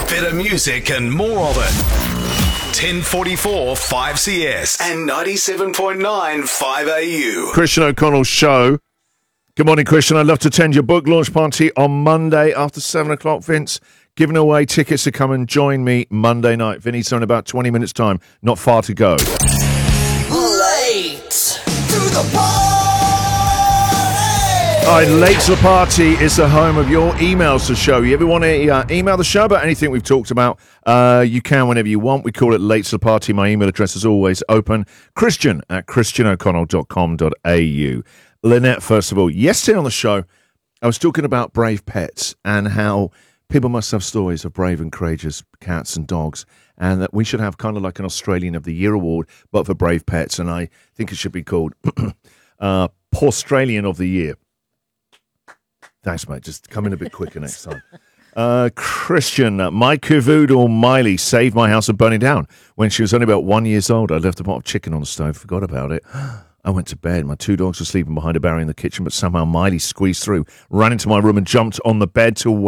Bit of music and more of it. 1044 5CS and 97.9 5AU. Christian O'Connell Show. Good morning, Christian. I'd love to attend your book launch party on Monday after 7 o'clock, Vince. Giving away tickets to come and join me Monday night. Vinny's in about 20 minutes' time. Not far to go. Late to the party! All right, Late to the Party is the home of your emails to show. You ever want to email the show about anything we've talked about? You can whenever you want. We call it Late to the Party. My email address is always open. Christian@christianoconnell.com.au. Lynette, first of all, yesterday on the show, I was talking about brave pets and how people must have stories of brave and courageous cats and dogs, and that we should have kind of like an Australian of the Year award, but for brave pets. And I think it should be called Australian of the Year. Thanks, mate. Just come in a bit quicker next time. Christian, my cavoodle Miley saved my house from burning down. When she was only about 1 year old, I left a pot of chicken on the stove, forgot about it. I went to bed. My two dogs were sleeping behind a barrier in the kitchen, but somehow Miley squeezed through, ran into my room and jumped on the bed to